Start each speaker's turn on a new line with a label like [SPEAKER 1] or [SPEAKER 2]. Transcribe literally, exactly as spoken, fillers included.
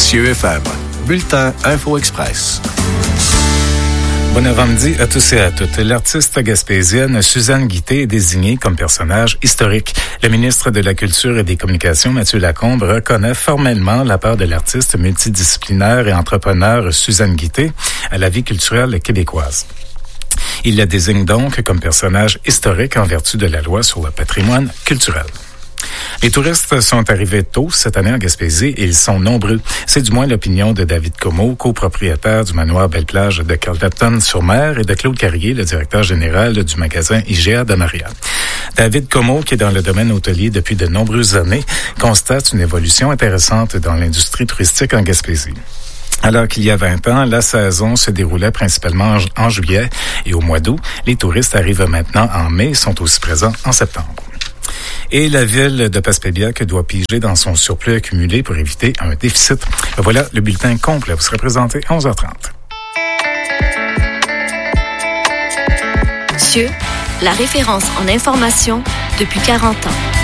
[SPEAKER 1] Cieux F M. Bulletin Info Express.
[SPEAKER 2] Bon avant-midi à tous et à toutes. L'artiste gaspésienne Suzanne Guitté est désignée comme personnage historique. Le ministre de la Culture et des Communications, Mathieu Lacombe, reconnaît formellement la part de l'artiste multidisciplinaire et entrepreneur Suzanne Guitté à la vie culturelle québécoise. Il la désigne donc comme personnage historique en vertu de la loi sur le patrimoine culturel. Les touristes sont arrivés tôt cette année en Gaspésie et ils sont nombreux. C'est du moins l'opinion de David Comeau, copropriétaire du manoir Belle-Plage de Carleton-sur-Mer, et de Claude Carrier, le directeur général du magasin I G A de Maria. David Comeau, qui est dans le domaine hôtelier depuis de nombreuses années, constate une évolution intéressante dans l'industrie touristique en Gaspésie. Alors qu'il y a vingt ans, la saison se déroulait principalement en, en juillet et au mois d'août. Les touristes arrivent maintenant en mai et sont aussi présents en septembre. Et la ville de Passepébiac doit piger dans son surplus accumulé pour éviter un déficit. Voilà, le bulletin complet vous sera présenté à onze heures trente.
[SPEAKER 3] Cieux, la référence en information depuis quarante ans.